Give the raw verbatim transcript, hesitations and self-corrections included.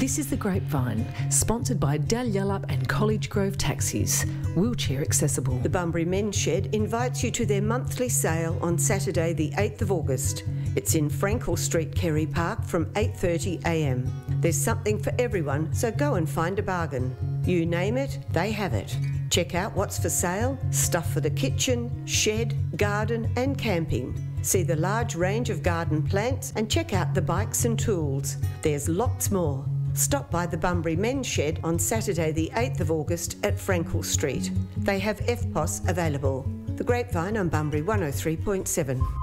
This is The Grapevine, sponsored by Dalyellup and College Grove Taxis, wheelchair accessible. The Bunbury Men's Shed invites you to their monthly sale on Saturday the eighth of August. It's in Frankel Street, Kerry Park from eight thirty a m. There's something for everyone, so go and find a bargain. You name it, they have it. Check out what's for sale, stuff for the kitchen, shed, garden and camping. See the large range of garden plants and check out the bikes and tools. There's lots more. Stop by the Bunbury Men's Shed on Saturday the eighth of August at Frankel Street. They have F P O S available. The Grapevine on Bunbury one oh three point seven.